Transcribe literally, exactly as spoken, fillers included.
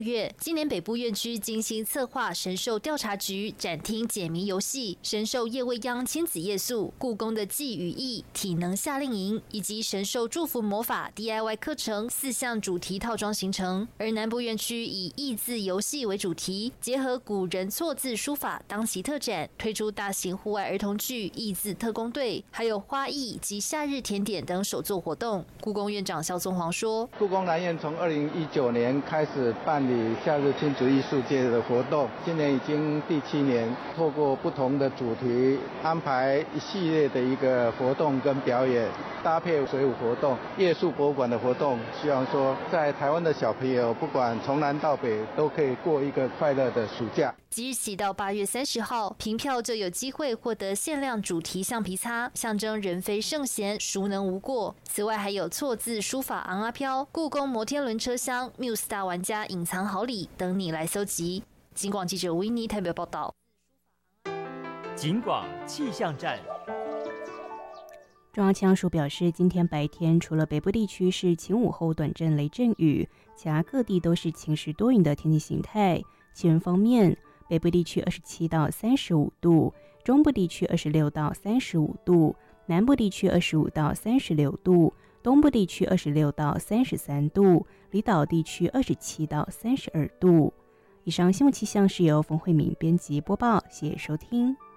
月，今年北部院区精心策划神兽调查局展厅解谜游戏、神兽夜未央亲子夜宿、故宫的祭与义、体能夏令营以及神兽祝福魔法 D I Y 课程四项主题套装行程。而南部院区以益字游戏为主题，结合古人错字书法当期特展，推出大型户外儿童剧益字特工队，还有花艺及夏日甜点等手作活动。故宫院长萧宗煌说：“ 故宫南院从二零一九年开始办理夏日亲子艺术节的活动，今年已经第七年，透过不同的主题安排一系列的一个活动跟表演，搭配水舞活动、夜宿博物馆的活动，希望说在台湾的小朋友不管从南到北都可以过一个快乐的暑假。” 即日起到八月三十号，凭票就有机会获得限量主题橡皮擦，象征人非圣贤，孰能无过。此外还有错字书法昂阿飘、故宫摩天轮车厢、Muse 大玩家隐藏好礼等你来搜集。警广记者维尼台北报道。 警广气象站。 中央气象署表示，今天白天除了北部地区是晴午后短阵雷阵雨，其他各地都是晴时多云的天气形态。气温方面，北部地区二十七到三十五度，中部地区二十六到三十五度，南部地区二十五到三十六度，东部地区二十六到三十三度，离岛地区二十七到三十二度。以上新闻气象是由冯慧敏编辑播报，谢谢收听。